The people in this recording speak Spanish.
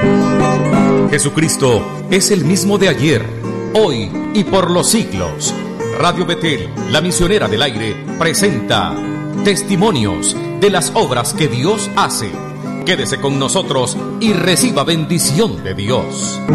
Jesucristo es el mismo de ayer, hoy y por los siglos. Radio Betel, la misionera del aire, presenta testimonios de las obras que Dios hace. Quédese con nosotros y reciba bendición de Dios.